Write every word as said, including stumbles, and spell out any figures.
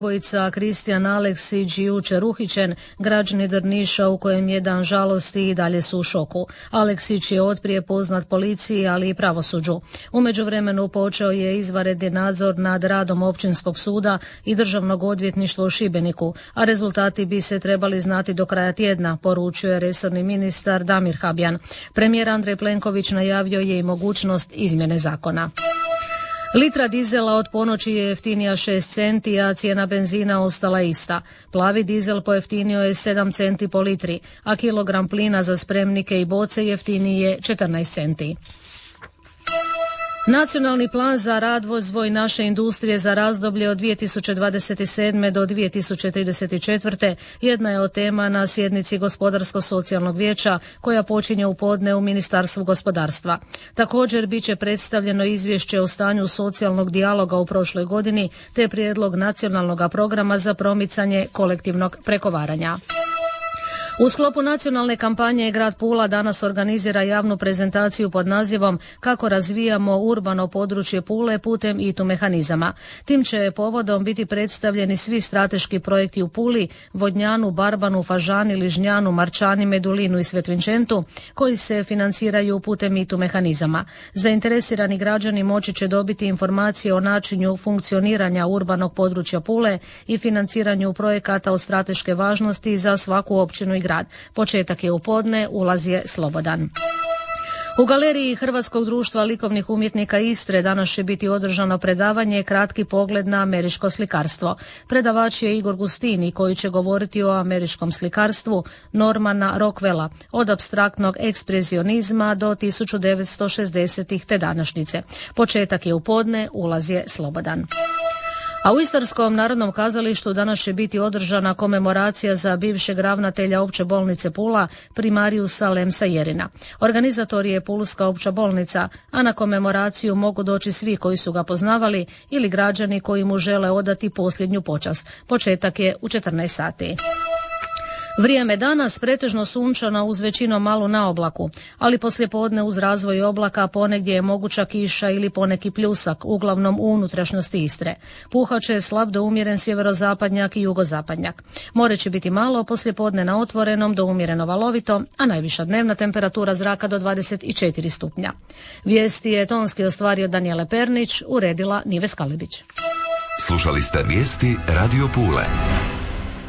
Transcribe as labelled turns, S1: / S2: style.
S1: Ubojica Kristijan Aleksić i jučer uhićen, građani Drniša u kojem je dan žalosti i dalje su u šoku. Aleksić je otprije poznat policiji, ali i pravosuđu. U međuvremenu počeo je izvanredni nadzor nad radom Općinskog suda i Državnog odvjetništva u Šibeniku, a rezultati bi se trebali znati do kraja tjedna, poručio je resorni ministar Damir Habjan. Premijer Andrej Plenković najavio je i mogućnost izmjene zakona. Litra dizela od ponoći je jeftinija šest centi, a cijena benzina ostala ista. Plavi dizel pojeftinio je sedam centi po litri, a kilogram plina za spremnike i boce jeftiniji je četrnaest centi. Nacionalni plan za razvoj naše industrije za razdoblje od dvije tisuće dvadeset sedme do dvije tisuće trideset četvrte jedna je od tema na sjednici Gospodarsko-socijalnog vijeća koja počinje u podne u Ministarstvu gospodarstva. Također bit će predstavljeno izvješće o stanju socijalnog dijaloga u prošloj godini te prijedlog nacionalnog programa za promicanje kolektivnog pregovaranja. U sklopu nacionalne kampanje Grad Pula danas organizira javnu prezentaciju pod nazivom Kako razvijamo urbano područje Pule putem I T U mehanizama. Tim će povodom biti predstavljeni svi strateški projekti u Puli, Vodnjanu, Barbanu, Fažani, Ližnjanu, Marčani, Medulinu i Svetvinčentu koji se financiraju putem I T U mehanizama. Zainteresirani građani moći će dobiti informacije o načinu funkcioniranja urbanog područja Pule i financiranju projekata od strateške važnosti za svaku općinu i grad. Početak je u podne, ulaz je slobodan. U galeriji Hrvatskog društva likovnih umjetnika Istre danas će biti održano predavanje Kratki pogled na američko slikarstvo. Predavač je Igor Gustini koji će govoriti o američkom slikarstvu Normana Rockwella od apstraktnog ekspresionizma do tisuću devetsto šezdesetih te današnjice. Početak je u podne, ulaz je slobodan. A u Istarskom narodnom kazalištu danas će biti održana komemoracija za bivšeg ravnatelja opće bolnice Pula, primarijusa Lemsa Jerina. Organizator je Pulska opća bolnica, a na komemoraciju mogu doći svi koji su ga poznavali ili građani koji mu žele odati posljednju počast. Početak je u četrnaest sati. Vrijeme danas pretežno sunčano uz većinom malu naoblaku, ali poslijepodne uz razvoj oblaka ponegdje je moguća kiša ili poneki pljusak, uglavnom u unutrašnjosti Istre. Puhat će slab do umjeren sjeverozapadnjak i jugozapadnjak. More će biti malo, poslijepodne na otvorenom do umjereno valovito, a najviša dnevna temperatura zraka do dvadeset četiri stupnja. Vijesti je tonski ostvario Danijela Pernić, uredila Nive Skalibić.
S2: Slušali ste vijesti Radio Pule.